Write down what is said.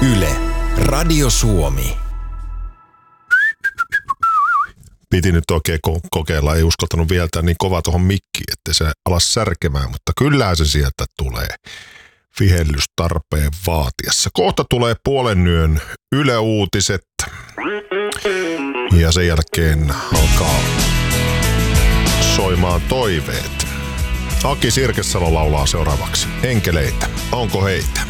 Yle, Radio Suomi. Piti nyt oikein kokeilla, ei uskaltanut vielä niin kova tuohon mikkiin, ettei se alas särkemään, mutta kyllähän se sieltä tulee vihellystarpeen vaatiessa. Kohta tulee 5:30 Yle Uutiset ja sen jälkeen alkaa soimaan toiveet. Aki Sirkesalo laulaa seuraavaksi. Enkeleitä, onko heitä?